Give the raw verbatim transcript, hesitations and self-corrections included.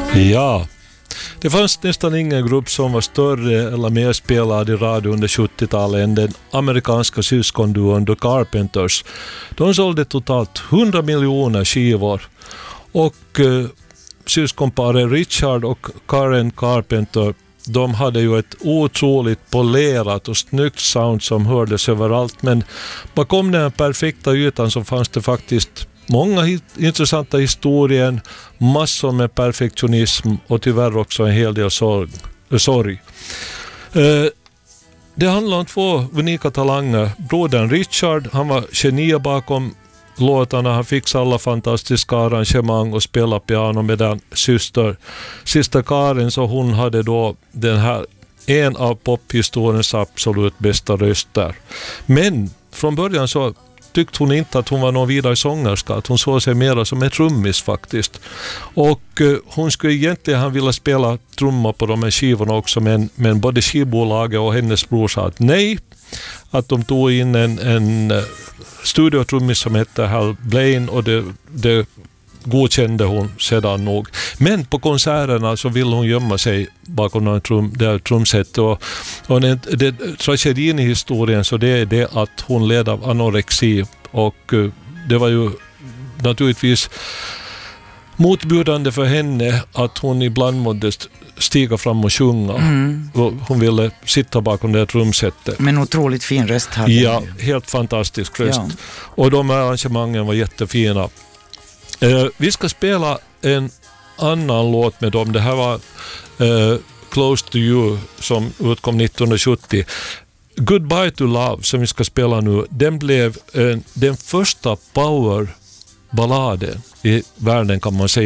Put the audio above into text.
Ja, det fanns nästan ingen grupp som var större eller mer spelad i radio under sjuttiotalet än den amerikanska syskonduon The Carpenters. De sålde totalt hundra miljoner skivor och eh, syskonparet Richard och Karen Carpenter, de hade ju ett otroligt polerat och snyggt sound som hördes överallt, men bakom den perfekta ytan så fanns det faktiskt många hit- intressanta historier, massor med perfektionism och tyvärr också en hel del sorg. sorg. Eh, det handlar om två unika talanger. Brodern Richard, han var geni bakom låtarna, han fixade alla fantastiska arrangemang och spelade piano, medan syster, syster Karin, så hon hade då den här en av pophistoriens absolut bästa röster. Men från början så tyckte hon inte att hon var någon vidare sångerska, att hon såg sig mer som en trummis faktiskt. Och eh, hon skulle egentligen han ville spela trummor på de här skivorna också, men, men både skivbolaget och hennes bror sa att nej, att de tog in en, en uh, studiotrummis som hette Hal Blaine, och det, det godkände hon sedan nog. Men på konserterna så vill hon gömma sig bakom någon trum, det trumset, och, och det, det, tragedin i historien så det är det att hon led av anorexi, och uh, det var ju naturligtvis motbjudande för henne att hon ibland måste stiga fram och sjunga. Mm. Hon ville sitta bakom det trumsetet. Men otroligt fin röst hade Ja, hon. helt fantastisk röst. Ja. Och de här arrangemangen var jättefina. Eh, vi ska spela en annan låt med dem. Det här var eh, Close to You som utkom nittonhundrasjuttio. Goodbye to Love som vi ska spela nu, den blev eh, den första powerballaden i världen kan man säga.